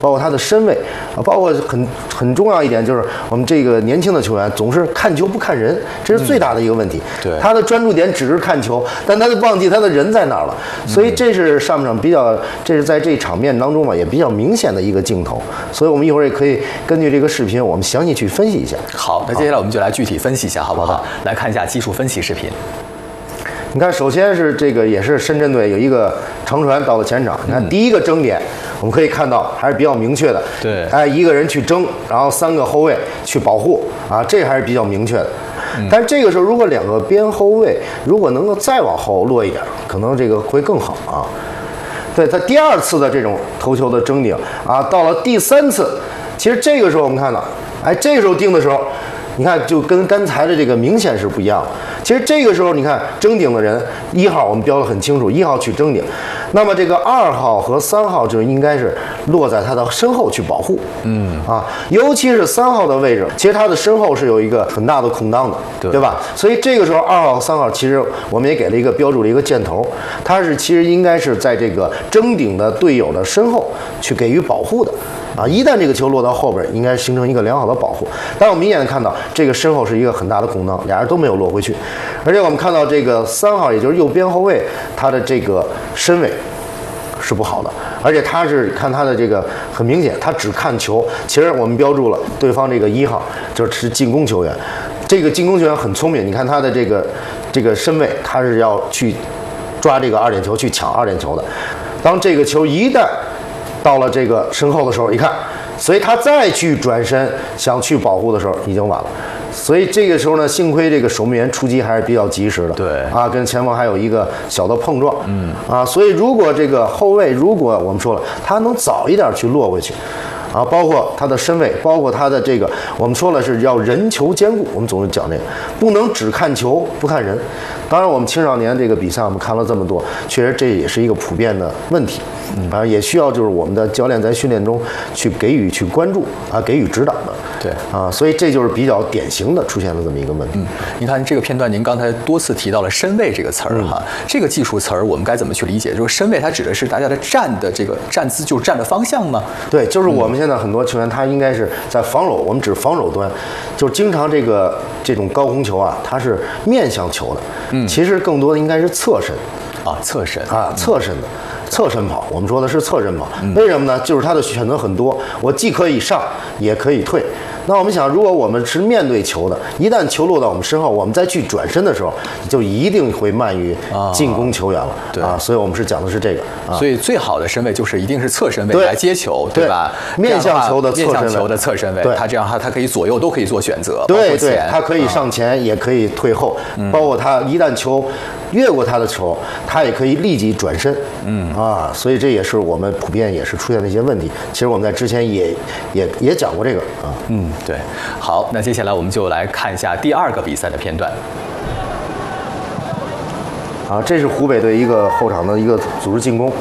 包括他的身位啊，包括很重要一点就是我们这个年轻的球员总是看球不看人，这是最大的一个问题。 对， 他的专注点只是看球，但他就忘记他的人在哪儿了。所以这是上半场比较，这是在这场面当中嘛也比较明显的一个镜头。所以我们一会儿也可以根据这个视频，我们详细去分析一下。 好，那接下来我们就来具体分析一下，好不好？来看一下技术分析视频。 你看，首先是这个也是深圳队有一个长传到了前场，你看第一个争点，我们可以看到还是比较明确的。 对， 哎，一个人去争，然后3个后卫去保护啊，这还是比较明确的。但这个时候，如果2个边后卫如果能够再往后落一点，可能这个会更好啊。对，他第2次的这种头球的争顶啊，到了第3次，其实这个时候我们看到，哎，这个时候定的时候，你看就跟刚才的这个明显是不一样的。其实这个时候你看争顶的人1号我们标得很清楚，1号去争顶，那么这个2号和3号就应该是落在他的身后去保护。尤其是3号的位置，其实他的身后是有一个很大的空档的，对吧？所以这个时候2号、3号其实我们也给了一个标注了一个箭头，他是其实应该是在这个争顶的队友的身后去给予保护的。一旦这个球落到后边，应该形成一个良好的保护。但我们明显的看到，这个身后是一个很大的空档，俩人都没有落回去。而且我们看到这个3号，也就是右边后卫，他的这个身位是不好的，而且他是看他的这个很明显，他只看球。其实我们标注了对方这个1号就是进攻球员，这个进攻球员很聪明，你看他的这个身位，他是要去抓这个2点球，去抢2点球的。当这个球一旦到了这个身后的时候，一看，所以他再去转身想去保护的时候已经晚了。所以这个时候呢，幸亏这个守门员出击还是比较及时的， 对啊，跟前锋还有一个小的碰撞，所以如果这个后卫，如果我们说了，他能早一点去落回去，啊，包括他的身位，包括他的这个，我们说了是要人球兼顾，我们总是讲这个，不能只看球不看人。当然，我们青少年这个比赛我们看了这么多，确实这也是一个普遍的问题，也需要就是我们的教练在训练中去给予去关注啊，给予指导的。 对所以这就是比较典型的出现了这么一个问题。 你看这个片段，您刚才多次提到了身位这个词儿哈，这个技术词儿我们该怎么去理解？就是身位它指的是大家的站的这个站姿，就是站的方向吗？ 对，就是我们现在很多球员他应该是在防守，我们指防守端，就是经常这种高空球啊，它是面向球的，其实更多的应该是侧身啊，侧身啊，侧身的。侧身跑，我们说的是侧身跑，为什么呢？就是它的选择很多，我既可以上，也可以退。那我们想，如果我们是面对球的，一旦球落到我们身后，我们再去转身的时候，就一定会慢于进攻球员了。 对所以我们是讲的是这个。 所以最好的身位就是一定是侧身位来接球，对吧？ 面向球的侧身位，他这样他可以左右都可以做选择， 对，他可以上前，也可以退后，包括他一旦球越过他的球，他也可以立即转身。所以这也是我们普遍也是出现的一些问题。其实我们在之前也讲过这个啊。 对。好，那接下来我们就来看一下第2个比赛的片段。 这是湖北队一个后场的一个组织进攻。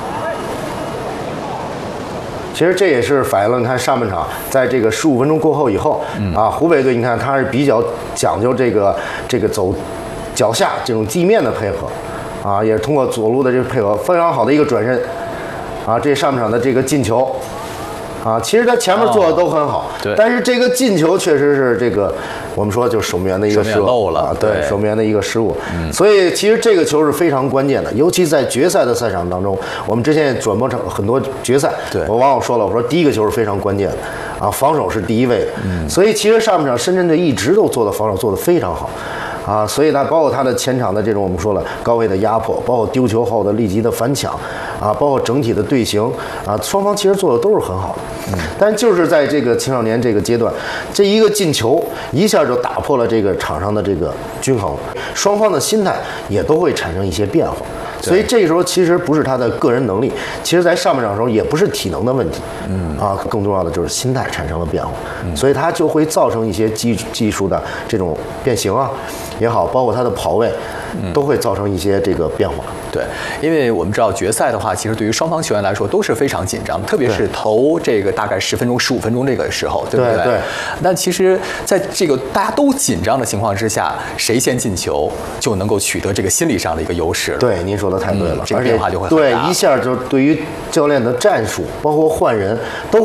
其实这也是反映了，你看上半场在这个15分钟过后以后，湖北队你看他是比较讲究这个走脚下这种地面的配合，也是通过左路的这个配合非常好的一个转身，这上半场的这个进球，其实他前面做的都很好，但是这个进球确实是这个我们说就是守门员的一个失误漏了， 对，守门员的一个失误，所以其实这个球是非常关键的，尤其在决赛的赛场当中，我们之前也转播成很多决赛，我往往说了，我说第一个球是非常关键的，防守是第一位的，所以其实上半场深圳队一直都做的防守做得非常好。所以呢，包括他的前场的这种我们说了高位的压迫，包括丢球后的立即的反抢，包括整体的队形，双方其实做的都是很好的。但就是在这个青少年这个阶段，这一个进球一下就打破了这个场上的这个均衡，双方的心态也都会产生一些变化。所以这个时候其实不是他的个人能力，其实在上半场的时候也不是体能的问题，更重要的就是心态产生了变化，所以他就会造成一些技术的这种变形也好，包括他的跑位，都会造成一些这个变化。 对，因为我们知道决赛的话，其实对于双方球员来说都是非常紧张，特别是头这个大概10分钟、15分钟这个时候，对不对？ 对。 那其实，在这个大家都紧张的情况之下，谁先进球就能够取得这个心理上的一个优势了。 对，您说的的太对了， 这个而且变化就会很大对一下就对于教练的战术，包括换人都